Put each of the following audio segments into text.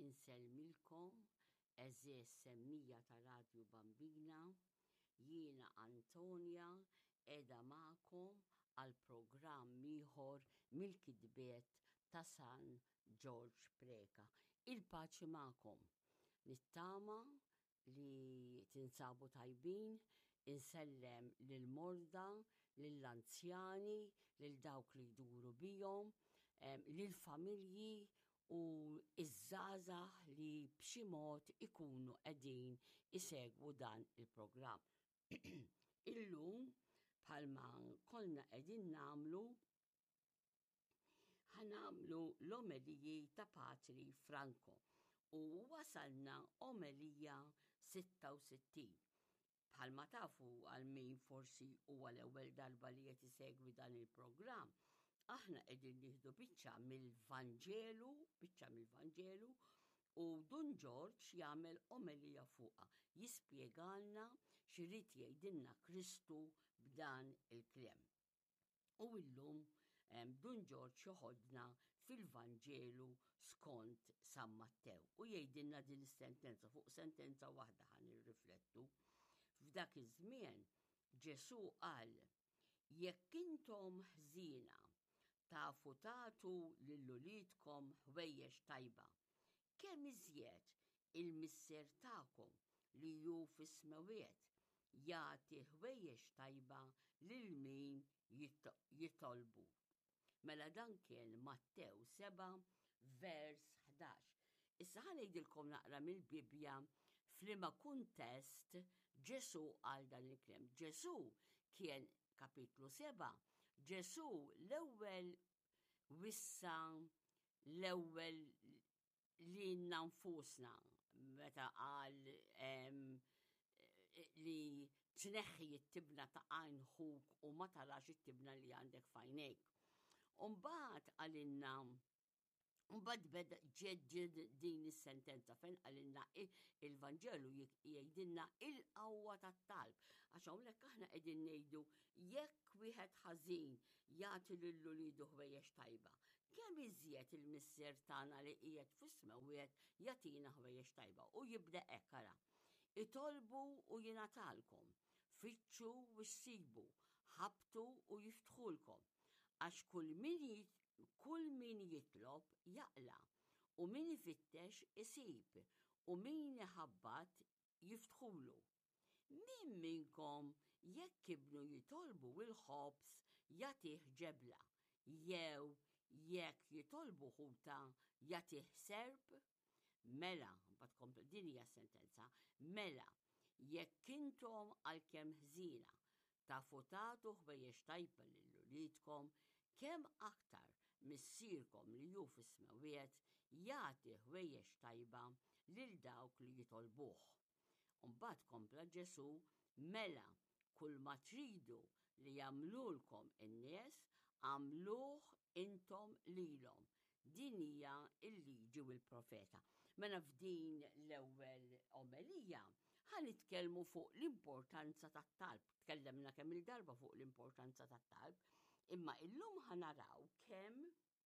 Inselmilkom, eżess semmija ta' Radio Bambina, jiena Antonja, edha ma'kom għal programm ieħor mill-kidbiet ta' San George Preka. Il-paċi ma'kom. Nittama li tinsabu tajbin, insellem lil-morda, lill-anzjani, lil dawk li jduru bijom, lill-familji u iż-żgħażagħ li b'xi mod ikunu qegħdin isegwu dan il-programm. Illum bħalma kollna qegħdin ħanamlu l-omeliji ta' Patri Franco u wasalna omelija 66. Bħalma tafu għal min forsi huwa l-ewwel darba li qed isegwi dan il-programm, aħna qegħdin nieħdu biċċa mill-Vanġelu u Dun George jagħmel omelija fuqha, jispjegalna x'irid jgħidilna Kristu b'dan il-kliem. U llum Dun George joħodna fil-Vanġelu skont San Mattew u jgħidilna din is-sentenza, fuq sentenza waħda ħan nirriflettu. F'dak iż-żmien Ġesu qal: jekk intom ħżiena tafu tagħtu lil-ulidkom ħwejjeġ tajba, kemm iżjed il-Missier tagħkom li hu fis-smawiet jagħti ħwejjeġ tajba lil min jitolbu. Mela dan kien Mattew 7 vers 11. Issa ħanejdilkom naqra mill-Bibja f'liema kuntest Ġesu għal dan il-kliem. Ġesu kien kapitlu 7, Ġesu l-ewwel wissa l-ewwel li nfusna meta qal li tneħħi t-tibna ta' għajn ħuk u ma tarax it-tibna li għandek f'għajnejk. Umbagħad għalinna Mbagħad beda ġed din is-sentenza fejn għalinna il-Vanġelu jgħidilna il-qawwa tat-talb. Għax hawnhekk aħna qegħdin ngħidu jekk wieħed ħażin jagħti lil-uliedu ħwejjeġ tajba, kemm iżjed il-Missier tagħna li qiegħed fis-sma wieħed jagħtina ħwejjeġ tajba u jibda hekk ara. Itolbu u jingħatalkom, fittxu u ssibu, ħabtu u jiftħulkom, għax kull min jitlob jaqla u min ifittex isib u min iħabbat jiftħulu. Min minnkom jekk ibnu jitolbu il-ħobs jagħtih ġebla, jew jekk jitolbu ħuta jagħtih serb? Mela, mbagħad din hija sentenza, mela jekk intom għalkemm ħżiena tafu tagħtu ħwejjeġ tajba lil-ulidkom, kemm aktar missierkom li hu fis-smawiet jagħti ħwejjeġ tajba lil dawk li jitolbuh. Mbagħad kompla Ġesu, mela kull ma tridu li jagħmlulkom in-nies għamluh intom lilhom. Din hija l-liġi u l-profeta. Mela f'din l-ewwel omelija ħanitkellmu fuq l-importanza tat-talb. Tkellemna kemm il-darba fuq l-importanza tat-talb, imma illum ħanaraw kemm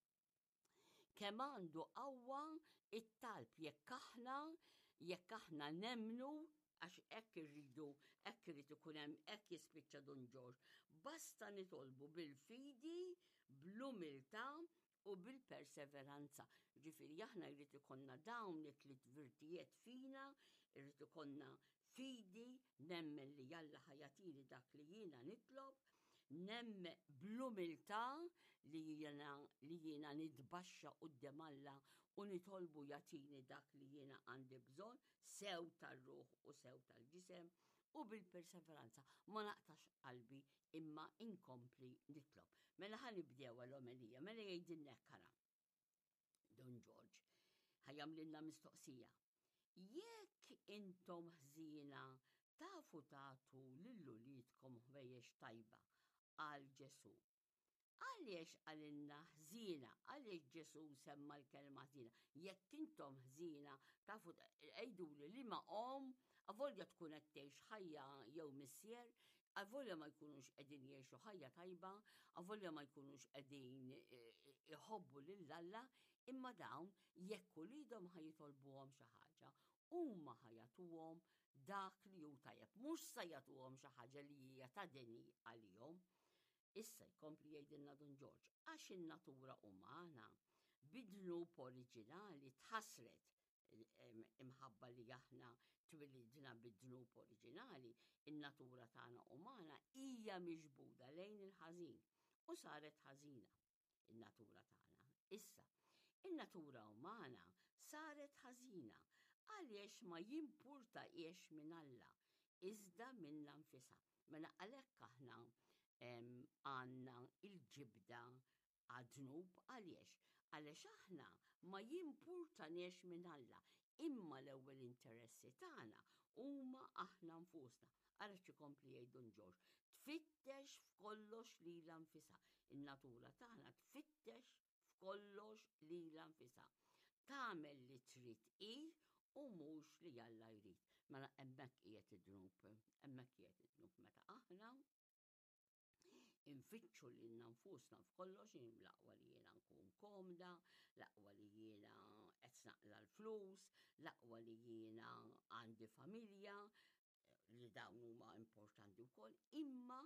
għandu qawwa it-talb jekk aħna nemmnu għax hekk irridu, hekk irid ikun hemm, hekk jispiċċa Dun George. Basta nitolbu bil-fidi, bl-umiltà u bil-perseveranza. Ġifieri aħna jrid ikollna dawn it-tliet virtijiet fina, irrid ikollna fidi, nemmen li Alla ħajatini dak li jiena nitlob, nemmen bl-umiltà li jiena nitbaxxa quddiem Alla u nitolbu jagħtini dak li jiena għandi bżonn, sew tar-ruħ u sew tal-ġisem, u bil-perseveranza ma naqtax qalbi imma inkompli nitlob. Mela ħanibdew l-omelija, mela jgħidilna kara. Dun George ħajamlilna mistoqsija. Jekk intom ħżiena tafu tagħtu lil-ulidkom ħwejjeġ tajba għal Ġesu, għaliex għalinna ħżiena, għaliex Ġesu semma l-kelma ħżiena, jekk intom ħżiena tafu għejduli li ma avolja tkun qed tgħix ħajja jew missier, avolja ma jkunux qegħdin jgħixu ħajja tajba, avolja ma jkunux qegħdin iħobbu lil Alla, Imma dawn jekk ulidhom ħajtolbuhom xi ħaġa, huma ħajatuhom dak li hu tajjeb, mhux se jagħtuhom xi ħaġa li hija ta' deni għalihom. Issa jkompli jgħidilna Don George, għax in-natura umana bidnub oriġinali tħassret imħabba li aħna twilidna bid-dnub oriġinali, in-natura tagħna umana hija miġbuda lejn il-ħażin u saret ħażina in-natura tagħna. Issa, in-natura umana saret ħażina għaliex ma jimpurta jiex minn Alla, iżda minnha nfisha. Mela għalhekk aħna għandna il-ġibda għad-dnub għaliex. Għaliex aħna ma jimpurtaniex minn Alla, imma l-ewwel interessi tagħna huma aħna nfusna. Ara x'ikompli jgħid Don George, tfittex f'kollox lilha nfisha. In-natura tagħna tfittex f'kollox lilha nfisha. Tagħmel li trid hi u mhux li Alla jrid. Mela hemmhekk qiegħed id-dnub, hemmhekk qiegħed id-dnub meta aħna infittxu lilna nfusna f'kollox, l-aqwa li jiena nkun komda, l-aqwa li jiena qed naqla l-flus, l-aqwa li jiena għandi familja, li dawn huma importanti wkoll, imma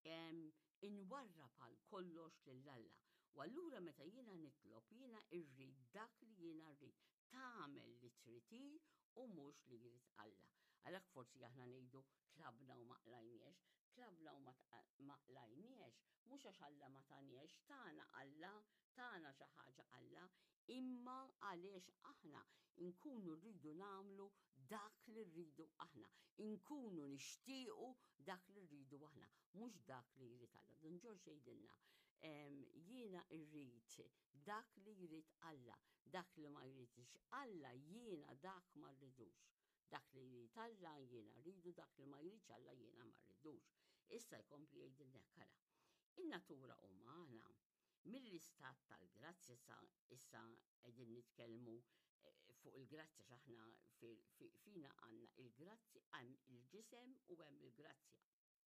inwarrab għal kollox lil Alla. U allura meta jiena nitlob jiena rrid dak li jiena rrid, tagħmel li trid u mhux li jrid Alla. Għalhekk forsi aħna ngħidu tlabna u ma qlajniex, tlabna u ma qlajniex, mhux għax Alla ma taniex, tagħna Alla, tagħna xi ħaġa Alla, imma għaliex aħna nkunu rridu nagħmlu dak li rridu aħna, nkunu nixtiequ dak li rridu aħna, mhux dak li jrid Alla. Don George jgħidilna, jiena rrid dak li jrid Alla, dak li ma jridx Alla jiena dak ma rridux. Dak li jrid Alla jiena rridu, dak li ma jridx Alla jiena ma rridux. Issa jkompli jgħidilna kara. In-natura umana mill-istat tal-grazzja issa qegħdin nitkellmu fuq il-grazzja x'aħna fina għandna il-grazzja, hemm il-ġisem u hemm il-grazzja.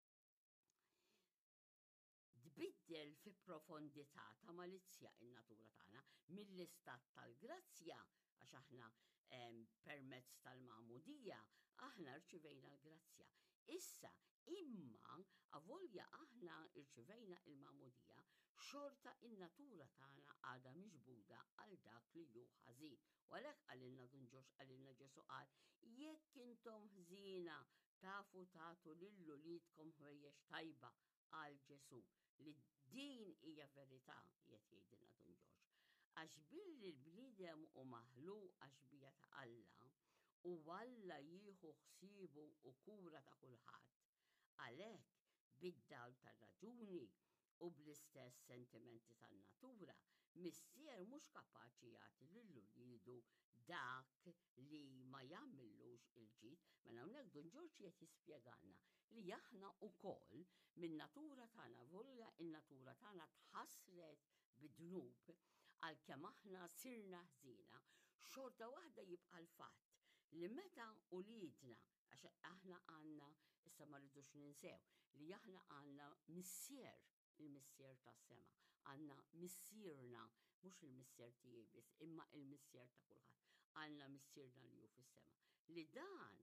Tbiddel fi profondità ta' malizzja in-natura tagħna mill-istat tal-grazzja għax aħna permezz tal-magħmudija aħna rċivejna l-grazzja. Issa imma avolja aħna rċivejna il-magħmudija, xorta in-natura tagħna għadha miġbuda għal dak li hu ħażin. U għalhekk għalilna Don George, għalilna Ġesu qal, jekk intom ħżiena tafu tagħtu lil ulidkom ħwejjex tajba għal Ġesu, li din hija verità qed jgħidilna Don George. Għax billi l-bniedem u maħluq għax bija ta' Alla u Alla jieħu ħsiebu u kura ta' kulħadd. Għalhekk bid-dawl tar-raġuni u bl-istess sentimenti tan-natura, missier mhux kapaċi jagħti lill-uliedu dak li ma jagħmilux il-ġid. Mela hawnhekk Don George qed jispjegalna li aħna wkoll min-natura tagħna volja in-natura tagħna tħassret bid-dnub għalkemm aħna sirna ħżiena, xorta waħda jibqa' l-fatt li meta uliedna, għax aħna għandna, issa ma rridux ninsew, li aħna għandna missier, il-missier tas-sema, għandna missierna, mhux il-missier tiegħi biss, imma il-missier ta' kulħadd. Għandna missierna li hu fis-sema. Li dan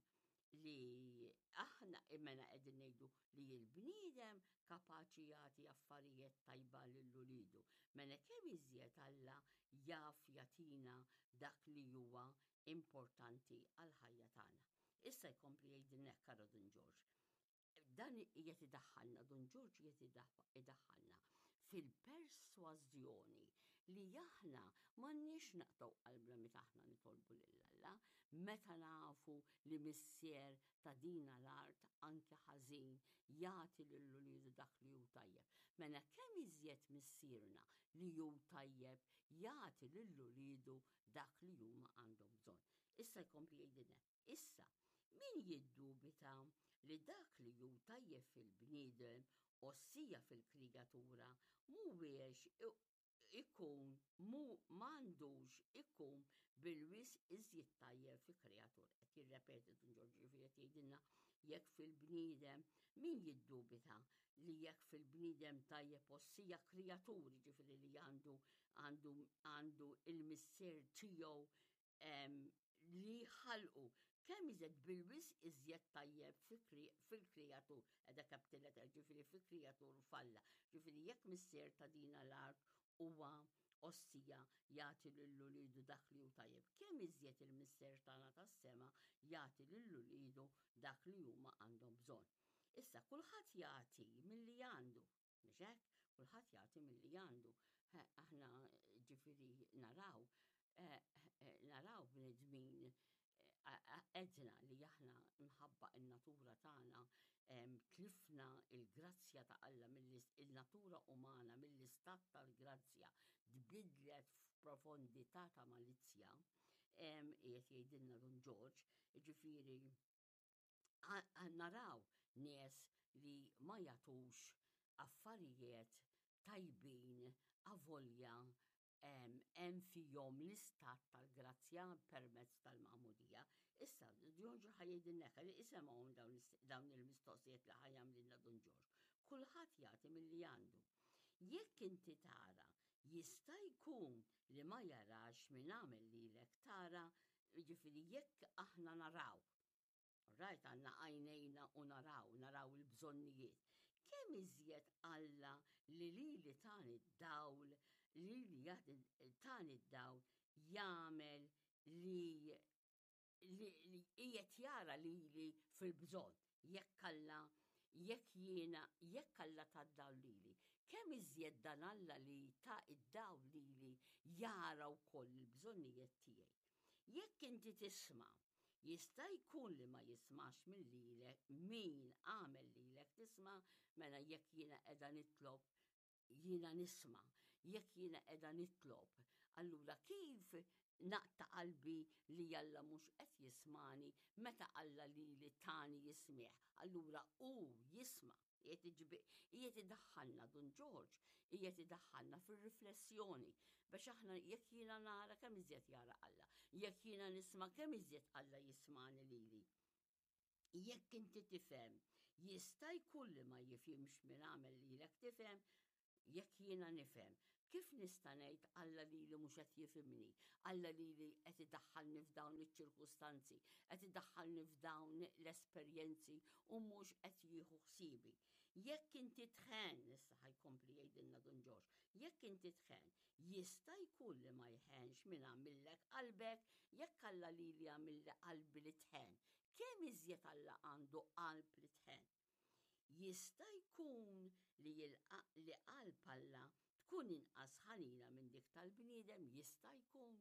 li aħna imena qegħdin ngħidu li l-bniedem kapaċi jagħti affarijiet tajba lill-uliedu. Mela kemm iżjed Alla jaf jagħtina dak li huwa importanti għall ħajja tagħna. Issa jkompli jgħidilna kara Don George. Dan qiegħed idaħħalna, Don George qiegħed idaħħalna fil-persważjoni li aħna m'għandniex naqtaw qalbna meta aħna nitolbu lil Alla, meta nafu li missier ta' dina l-art anke ħażin jagħti lill-uliedu dak li hu tajjeb. Mela kemm iżjed missierna li hu tajjeb jagħti lill-uliedu dak li huma għandhom bżonn. Issa jkompli jgħidilna, issa min jiddubita li dak li hu tajjeb fil-bniedem ossija fil-krigatura mhuwiex ikun m'għandux ikun bil-wis bil-wis iżjed tajjeb fi kreatur. Qed jirrepeti Don George ġifieri qed jgħidilna jekk fil-bniedem min jiddubita li jekk fil-bniedem tajjeb ossija kreaturi ġifieri li għandu il-missier tiegħu li ħalqu kemm iżjed bil-wis iżjed tajjeb fil-kreatur, edha kaptillet ġifieri fil-kreatur falla. Ġifieri jekk missier ta' dina l-art huwa ossija jagħti lill-ulidu dak li hu tajjeb. Kemm iżjed il-missier tagħna tas-sema jagħti lill-ulidu dak li huma għandhom bżonn. Issa kulħadd jagħti milli għandu, mhux hekk? Kulħadd jagħti milli għandu. Aħna ġifieri naraw bnedmin edna li aħna mħabba in-natura tagħna tlifna il-grazzja ta' Alla il-natura umana mill-istat tal-grazzja tbidlet f'profondità ta' malizzja, qiegħed jgħidilna Don George, ġifieri naraw nies li ma jagħtux affarijiet tajbin avolja hemm fihom l-istat tal-grazzja permezz tal-ma'mudija. Issa George ħajdilna isemgħuhom dawn il-mistoqsijiet li ħajjamlilna Don George. Kulħadd jagħti milli għandu. Jekk inti tara jista' jkun li ma jarax min għamel lilek tara, jiġifieri jekk aħna naraw. Rajt għandna għajnejna u naraw il-bżonnijiet. Kemm iżjed Alla li tani d-dawl, li tani d-dawl jagħmel li qiegħed jara lili fil-bżonn jekk Alla tad-dawl lili. Kemm iżjed dan Alla li ta' id-dawl lili jara wkoll il-bżonnijiet tiegħi. Jekk inti tisma' jista' jkun li ma jismax minn lilek min għamel lilek tisma' mela jekk jiena qiegħda nitlob jiena nisma', jekk jiena qiegħda nitlob, allura kif naqta' qalbi li Alla mhux qed jismani meta Alla lili tani jismih, allura hu jisma' qiegħed idaħħalna Don George, qiegħed idaħħalna fir-riflessjoni biex aħna jekk jiena nara kemm iżjed jara Alla, jekk jiena nisma' kemm iżjed Alla jismani lili. Jekk inti tifhem, jista' jkun li ma jifhimx min għamel lilek tifhem, jekk jiena nifhem. Kif nista' ngħid Alla lili mhux qed jifhimni, Alla lili qed idaħħalni f'dawn iċ-ċirkustanzi, qed idaħħalni f'dawn l-esperjenzi u mhux qed jieħu ħsiebi. Jekk inti tħen, issa ħajkompli jgħidilna Don George, jekk inti tħen, jista' jkun li ma jħenx min għamillek qalbek, jekk Alla lili għamillek qalbi li tħen. Kemm iżjed Alla għandu qalb li tħen. Jista' jkun li qalb Alla tkun inqas ħanina minn dik tal-bniedem, jista' jkun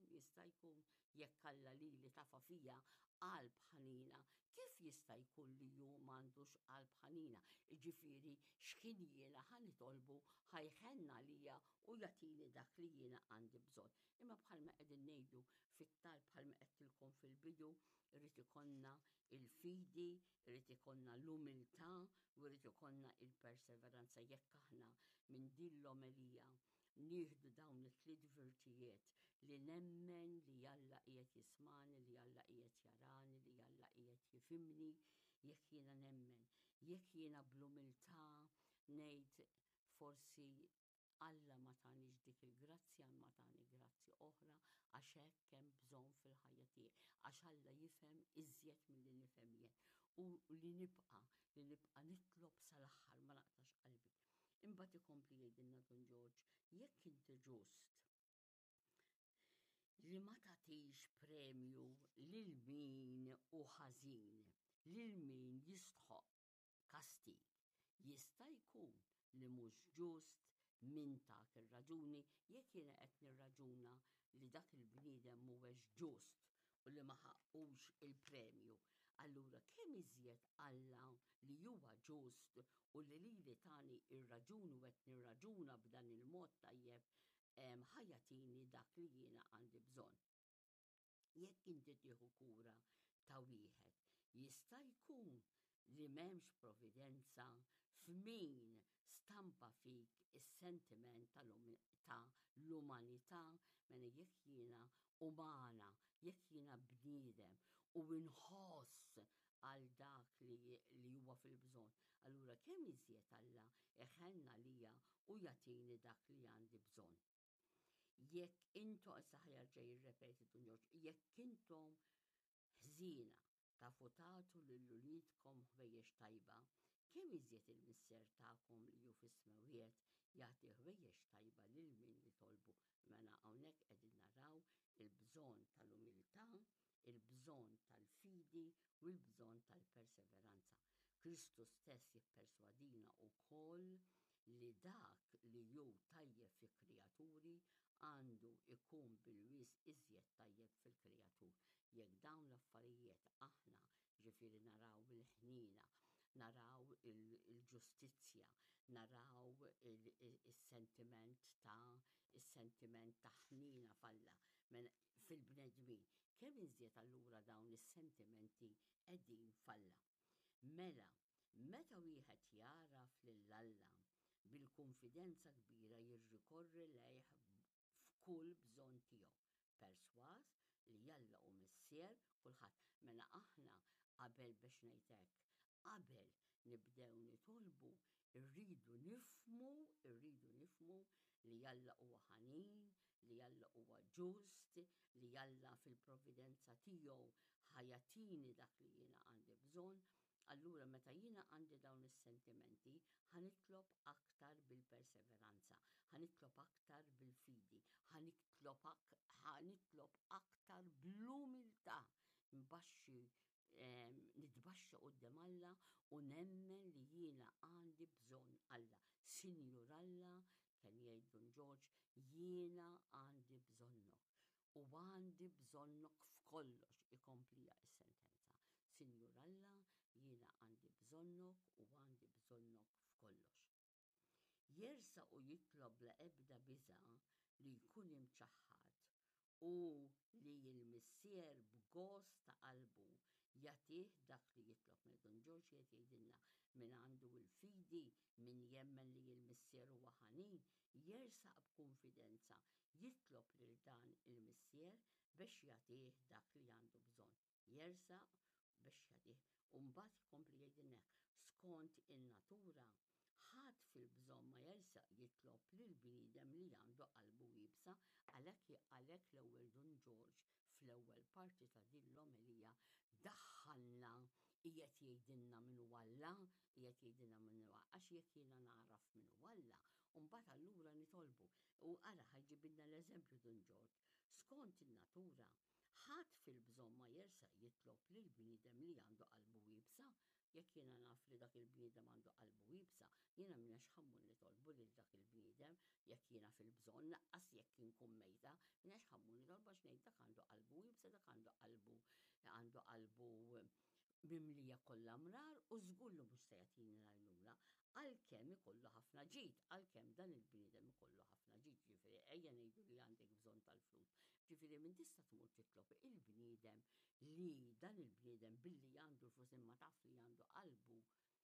jekk Alla lili tafa' fija qalb ħanina, kif jista' jkun li hu m'għandux qalb ħanina? Jiġifieri x'kien jiena ħanitolbu ħajħenna lija u jagħtini dak li jiena għandi bżonn. Imma bħalma qegħdin ngħidu fit-talb bħalma qedtilkom fil-bidu, irrid ikollna il-fidi, irrid ikollna l-umiltà u irrid ikollna il-perseveranza jekk aħna minn din l-omelija nieħdu dawn it-tliet virtijiet li nemmen li Alla qiegħed jismani, li Alla qiegħed jarani, li Alla qiegħed jifhimni, jekk jiena nemmen, jekk jiena bl-umiltà ngħid forsi Alla ma tanix dik il-grazzja ma tani grazzi oħra għax hekk hemm bżonn fil-ħajja tiegħi, għax Alla jifhem iżjed milli nifhem jien. U li nibqa' nitlob sal-aħħar ma naqtax qalbi. Imbagħad ikompli jgħidilna Don George, jekk inti ġust li ma tagħtix premju lil min hu ħażin, lil min jistħoq kastig, jista' jkun li mhux ġust min tak ir-raġuni jekk jiena qed nirraġuna li dak il-bniedem mhuwiex ġust u li ma ħaqqux il-premju. Allura kemm iżjed Alla li huwa ġust u li lili tani ir-raġun u qed nirraġuna b'dan il-mod tajjeb ħajjatini dak li jiena għandi bżonn. Jekk inti tieħu kura ta' wieħed, jista' jkun li m'hemmx provvidenza f'min stampa fik is-sentiment ta' l-umanità mela jekk jiena umana, jekk jiena bniedem u nħoss għal dak li huwa fil-bżonn. Allura kemm iżjed Alla iħenna lija u jagħtini dak li għandi bżonn. Jekk intom saħjar ġej jirrepeti Ġorġ, jekk intom ħżina tafu tagħtu lil-ulidkom ħwejjeġ tajba, kemm iżjed il-Mister tagħkom li hu fis-smewwiet jagħti ħwejjeġ tajba lil min jitolbu. Mela hawnhekk qegħdin naraw il-bżonn tal-umiltà, il-bżonn tal-fidi u l-bżonn tal-perseveranza. Kristus stess jipperswadina wkoll li dak li hu tajjeb fi kreaturi għandu ikun bil-wis iżjed tajjeb fil-kreatur. Jekk dawn l-affarijiet aħna ġifieri naraw il-ħnina, naraw il-ġustizzja, naraw il-sentiment ta' ħnina f'Alla fil-bnedmin. Kemm iżjed allura dawn is-sentimenti qegħdin f'Alla. Mela, meta wieħed jaraf lil Alla bil-konfidenza kbira jirrikorri lejh f'kull bżonn tiegħu. Perswas li Alla u missier kulħadd. Mela aħna qabel biex ngħid hekk, qabel nibdew nitolbu irridu nifhmu li Alla huwa ħanin, li Alla huwa ġust, li Alla fil-provvidenza tiegħu ħajatini dak li jiena għandi bżonn. Allura meta jiena għandi dawn is-sentimenti, ħanitlob aktar bil-perseveranza, ħanitlob aktar bil-fidi, ħanitlob aktar bl-umiltà, nitbaxxa quddiem Alla u nemmen li jiena għandi bżonn Alla. Sinjur Alla, kien jgħid Don George, jiena għandi bżonnok u għandi bżonnok f'kollox, ikomplija s-sentenza. Sinjur Alla, jiena għandi bżonnok u għandi bżonnok f'kollox. Jersa u jitlob la ebda biża li jkun imċaħħad u li l-missier b'gost ta' qalbu jagħtih dak li jitlob. Don George qed jgħidilna min għandu l-fidi, min jemmen li l-missier huwa ħanin, jersaq b'konfidenza jitlob lil dan il-missier biex jagħtih dak li għandu bżonn. Jersaq biex jagħtih. U mbagħad jkompli jgħidilna skont in-natura ħadd fil-bżonn ma jersaq jitlob lil bniedem li għandu qalbu wiebsa, għalhekk l-ewwel Don George fl-ewwel parti ta' din l-omilija daħħalna qiegħed jgħidilna min huwa Alla, qiegħed jgħidilna min huwa għax jekk jiena naraf min huwa Alla, u mbagħad allura nitolbu. U ara ħajġibilna l-eżempju Don George. Skont in-natura ħadd fil-bżonn ma jersaq jitlob lil bniedem li għandu qalbu wiebsa. Jekk jiena naf li dak il-bniedem għandu qalbu wiebsa, jiena minax ħammu nitolbu lil dak il-bniedem jekk jiena fil-bżonn, naqqas jekk inkun mejta, minax ħammu nitolbu għax ngħid dak għandu qalbu wiebsa, dak għandu qalbu mimlija kollha mrar u żgullu mhux se jagħtini l-għajnuna għalkemm ikollu ħafna ġid, għalkemm dan il-bniedem ikollu ħafna ġid, ġifieri ejja ngħidu li għandek bżonn tal-flus. Ġifieri min tista' tmur titlob il-bniedem li dan il-bniedem billi għandu l-flus imma taf li għandu qalbu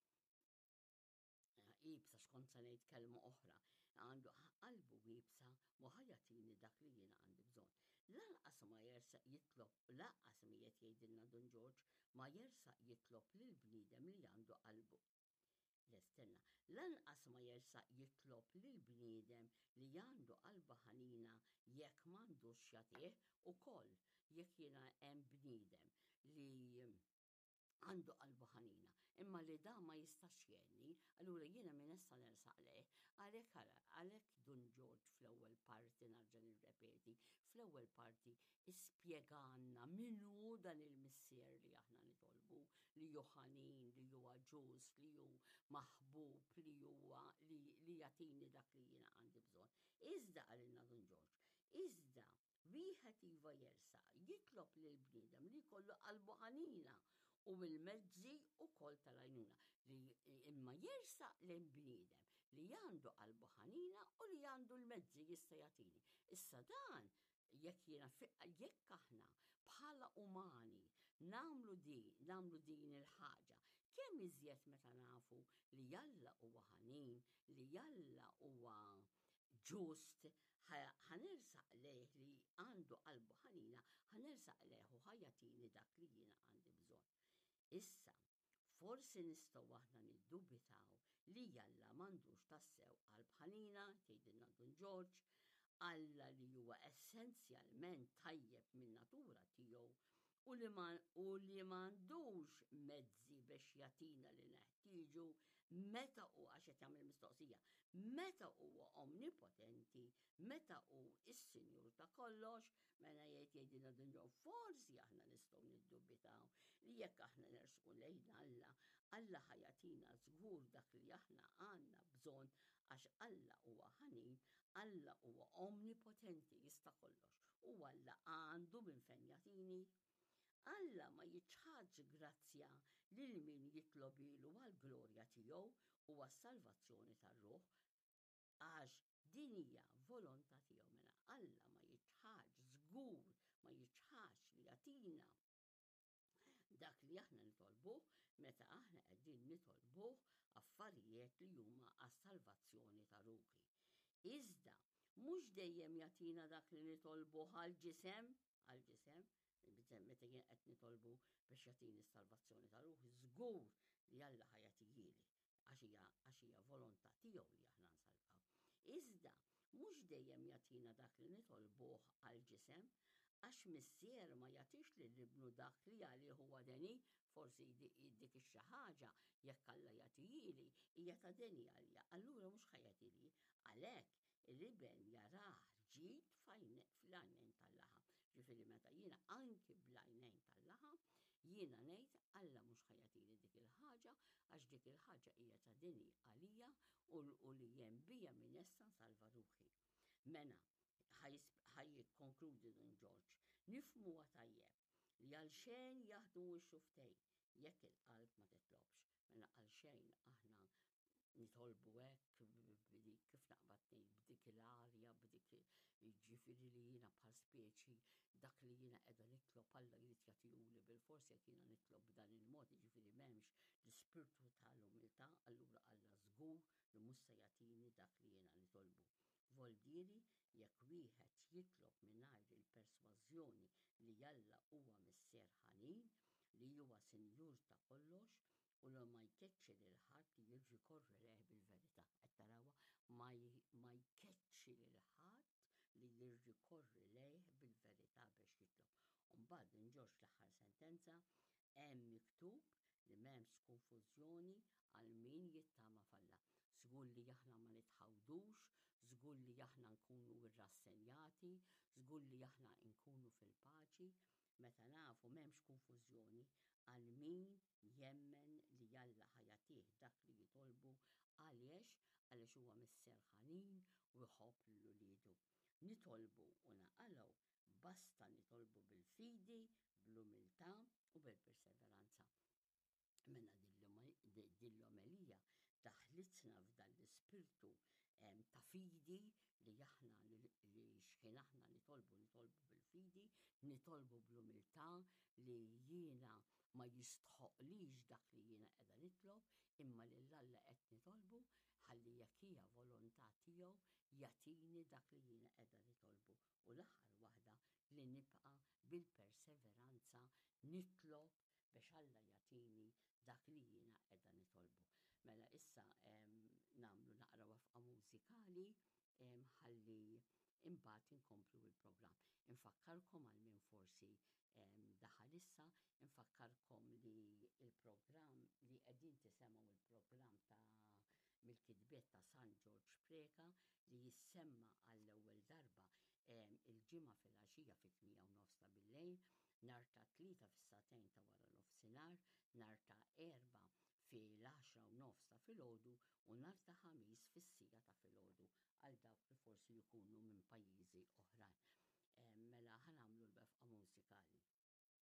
ibsa xkont se ngħid kelma oħra, għandu qalbu wiebsa mu ħajatini dak li jiena għandi bżonn. Lanqas ma jersaq jitlob, lanqas mi qed jgħidilna Don George, ma jersaq jitlob lil bniedem li għandu qalbu. L-estenna, lanqas ma jersaq jitlob lil bniedem li għandu qalba ħanina jekk m'għandux jagħtih ukoll jekk jiena hemm bniedem li għandu qalbu ħanina, imma li da ma jistax jenni, allura jiena min issa nersaq leh. Għalhekk Don George fl-ewwel parti narġa' nirrepeti, fl-ewwel parti ispjeganna minnu dan il-missier li aħna nitolbu, li hu ħanin, li huwa ġust, li hu maħbub, li huwa li jagħtini dak li jiena għandi bżonn. Iżda għalilna Don George, iżda wieħed iva jersaq jitlob lil bniedem li jkollu qalbu ħanina u bil-mezzi ukoll tal-għajnuna li imma jersaq lejn bniedem li għandu qalbu ħanina u li għandu l-mezzi jista' jagħtini. Issa dan jekk aħna bħala umani nagħmlu din il-ħaġa, kemm iżjed meta nafu li Alla huwa ħanin, li Alla huwa ġust, ħanersaq lejh li għandu qalbu ħanina, ħanersaq ħanersaq leħu ħajatini dak li jiena għandi bżonn. Issa, forsi nistgħu aħna niddubitaw li Alla m'għandux tassew qalb ħanina, tgħidilna Don George, Alla li huwa essenzjalment tajjeb min-natura tiegħu u li m'għandux mezzi biex jagħtina li neħtieġu meta hu għax qed jagħmel mistoqsija, meta huwa omnipotenti, meta hu s-Sinjur ta' kollox, mela jgħidilna Don George, forsi aħna nistgħu niddubitaw li jekk aħna nersqu lejn Alla ħajatina żgur dak li aħna għandna bżonn għax Alla huwa ħanin, Alla huwa omnipotenti jista' kollox u Alla għandu minn fejn jagħtini. Alla ma jiċħaġ grazzja lil min jitlob ilu għall-glorja tiegħu u għas-salvazzjoni tar-ruħ għax din hija volontà tiegħu mela Alla ma jiċħaġ żgur ma jiċħaġ li jagħtina dak li aħna nitolbuh meta aħna qegħdin nitolbuh affarijiet li huma għas-salvazzjoni ta' ruħi. Iżda mhux dejjem jagħtina dak li nitolbuh għall-ġisem, meta jien qed nitolbu biex jagħtini s-salvazzjoni ta' ruħi, żgur li Alla ħajatili għax hija volontà tiegħu li aħna nsalvaw. Iżda mhux dejjem jagħtina dak li nitolbuh għall-ġisem għax missier ma jagħtix lill-ibnu dak li għalih huwa deni, forsi dik ix-xi ħaġa jekk Alla jagħtili hija ta' deni għalija, allura mhux ħajatili. Għalhekk il-iben jarah ġid fl-għajnejn tal-laħam. Ġifieri meta jiena anki bl-għajnejn tal-laħam, jiena ngħid Alla mhux ħajatili dik il-ħaġa għax dik il-ħaġa hija ta' deni għalija u li hemm bija minn issa nsalva ruħi. Mena ħajjikkonkludi Don George, nifhmuha tajjeb li għal xejn jaħdu x-xuftej jekk il-qalb ma titlobx. Mela għal xejn aħna nitolbu hekk b'dik kif naqbad ngħid b'dik il-arja b'dik ġifieri li jiena bħal speċi dak li jiena qiegħda nitlob Alla jrid jagħtihuli bil-forsi jekk jiena nitlob b'dan il-mod jiġifieri m'hemmx l-ispirtu tal-umiltà, allura Alla żgur li mhux se jagħtini dak li jiena nitolbu. Voldieri jekk wieħed jitlob mingħajr il-persważjoni li Alla huwa missier ħanin, li huwa Sinjur ta' kollox, u li ma jkeċċi lil ħadd li jiġi jkorri lejh bil-verità. Qed tarawha ma jkeċċi lil ħadd li jiġi jkorri lejh bil-verità biex jitlob. U mbagħad Don George l-aħħar sentenza hemm miktub li m'hemmx konfużjoni għal min jittama f'Alla. Żgur li aħna ma nitħawdux, żgur li aħna nkunu rrassenjati, żgur li aħna nkunu fil-paċi, meta nafu m'hemmx konfużjoni għal min jemmen li Alla ħajatih dak li jitolbu għaliex huwa missier ħanin u jħobb l-uliedu. Nitolbu u naqalgħu basta nitolbu bil-fidi, bl-umiltà u bil-perseveranza. Mela din l-omelija daħlitna f'dan l-ispirtu ta' fidi li aħna li xkien aħna nitolbu bil-fidi, nitolbu bl-umiltà li jiena ma jistħoqlix dak li jiena qiegħda nitlob, imma li Alla qed nitolbu ħalli jekk hija volontà tiegħu jagħtini dak li jiena qiegħda nitolbu. U l-aħħar waħda li nibqa' bil-perseveranza nitlob biex Alla jagħtini dak li jiena qiegħda nitolbu. Mela issa nagħmlu naqra wafqa mużikali ħalli imbagħad inkomplu il-programm. Infakkarkom għal min forsi daħal issa, infakkarkom li il-programm li qegħdin tisemgħu il-programm ta' mill-kitbiet ta' San George Preka li jissemma għall-ewwel darba il-ġimgħa fil-għaxija fit-8:30 ta' bil-lejl, nhar ta' tlieta fis-satejn ta' wara l-nofsinhar, nhar ta' erba' fil-10:30 ta' filgħodu u nhar ta' ħamis fis-sija ta' filgħodu għal dawk li forsi jkunu minn pajjiżi